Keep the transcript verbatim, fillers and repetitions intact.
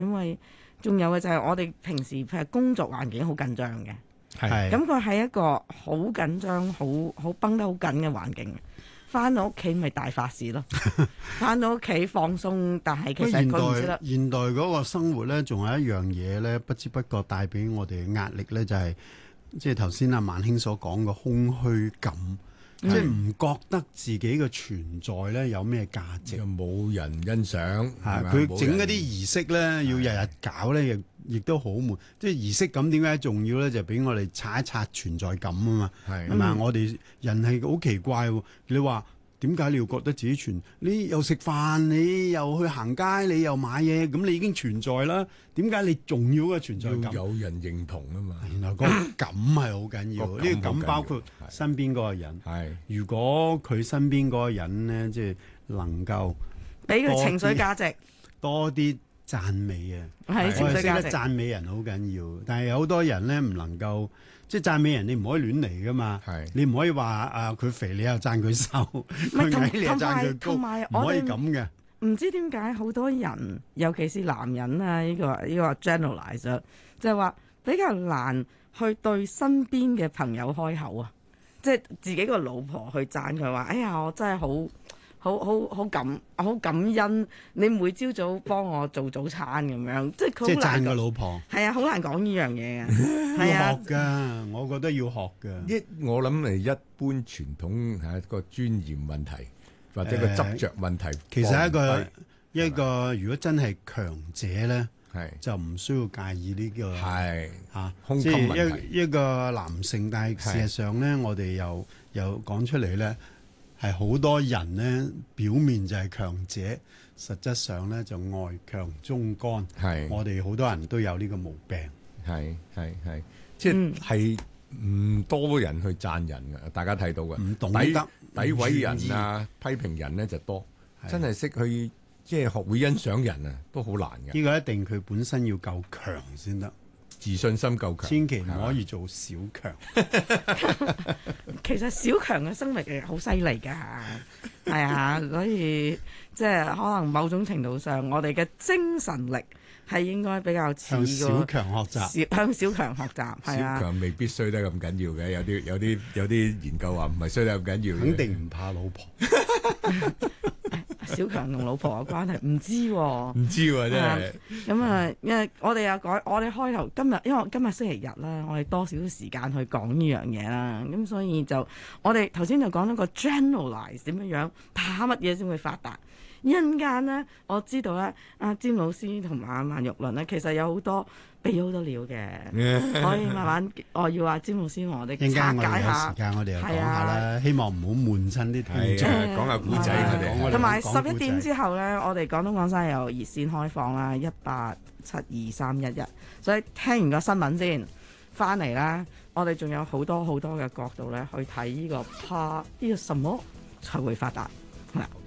因為仲有嘅就係我哋平時譬如工作環境好緊張嘅， 係咁佢係一個好緊張、好好繃得好緊嘅環境。翻到屋企咪大法事咯，翻到屋企放鬆，但係其實佢唔知得。 現代嗰個生活咧，仲有一樣嘢咧，不知不覺帶俾我哋嘅壓力咧，就係即係頭先阿萬兄所講嘅空虛感。即係唔覺得自己嘅存在咧有咩價值， 又冇人欣賞， 係佢整嗰啲儀式咧，要日日搞咧，亦亦都好悶。即係儀式感點解重要咧？就俾我哋刷一刷存在感啊嘛，係咪啊？我哋人係好奇怪喎，你話。點解你要覺得自己存？你又食飯，你又去行街，你又買嘢，咁你已經存在啦。點解你仲要嘅存在感？ 要有人認同啊嘛。 原來嗰個感係好緊要。呢個感包括身邊嗰個人。係，如果佢身邊嗰個人咧，即係能夠俾佢情緒價值多啲讚美啊。 係情緒價值。 讚美人好緊要，但係有好多人咧唔能夠。即係讚美人，你唔可以亂嚟噶嘛。你唔可以話啊佢肥，你又讚佢瘦；佢矮，你又讚佢高。唔可以咁嘅。 唔知點解好多人，尤其是男人啊，呢、這個呢、這個 generalize 就係話比較難去對身邊嘅朋友開口啊。即係自己個老婆去讚佢話：哎呀，我真係好。好好好感好感恩你每朝早幫我做早餐咁樣，即係佢好難。 即係讚個老婆。 係啊，好難講呢樣嘢嘅。係啊， 要學㗎，我覺得要學㗎。 一我諗係一般傳統係一個尊嚴問題，或者個執着問題。 其實一個一個如果真係強者咧， 係就唔需要介意呢個係嚇， 胸襟問題。 一一個男性，但係事實上咧，我哋又又講出嚟咧。係好多人咧，表面就係強者，實質上咧就外強中乾。係我哋好多人都有呢個毛病。 係係係，即係唔多人去讚人嘅，大家睇到嘅。唔懂得詆毀人啊，批評人咧就多。真係識去即係學會欣賞人啊，都好難嘅。 呢個一定佢本身要夠強先得。 自信心夠強， 千祈唔可以做小強。 其實小強嘅生命力好犀利㗎，係啊，所以即係可能某種程度上，我哋嘅精神力係應該比較似向小強學習， 向小強學習。係啊， 小強未必衰得咁緊要嘅，有啲有啲有啲研究話唔係衰得咁緊要。 肯定唔怕老婆。 小強同老婆嘅關係唔知喎、啊， 唔知喎、啊、真係。 咁啊、嗯，因為我哋又改，我哋開頭今日，因為今日星期日啦，我哋多少少時間去講呢樣嘢啦，咁所以就我哋頭先就講咗個 generalize 點樣樣，怕乜嘢先會發達。一陣間咧，我知道咧，阿詹老師同埋阿萬玉麟咧，其實有好多俾咗好多料嘅，可以慢慢我要阿詹老師同我哋拆解下。 時間我哋又講下啦，啊、希望唔好悶親啲聽眾， 講下古仔我哋。 同埋十一點之後咧，我哋廣東廣西有熱線開放啦，一八七二三一一。所以聽完個新聞先，翻嚟啦，我哋仲有好多好多嘅角度咧去睇呢個怕呢個什麼才會發達。